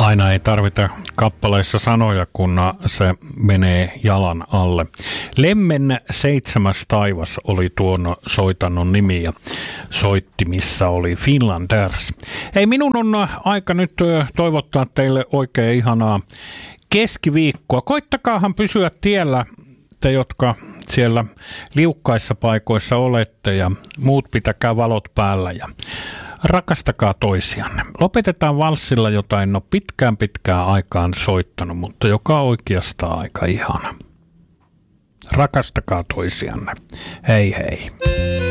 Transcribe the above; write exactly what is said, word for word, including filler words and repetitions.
Aina ei tarvita kappaleissa sanoja, kun se menee jalan alle. Lemmen seitsemäs taivas oli tuon soitannon nimi ja soittimissa oli Finlanders. Ei, minun on aika nyt toivottaa teille oikein ihanaa keskiviikkoa. Koittakaahan pysyä tiellä, te jotka siellä liukkaissa paikoissa olette, ja muut pitäkää valot päällä ja rakastakaa toisianne. Lopetetaan valssilla, jota en ole pitkään pitkään aikaan soittanut, mutta joka on oikeastaan aika ihana. Rakastakaa toisianne. Hei hei.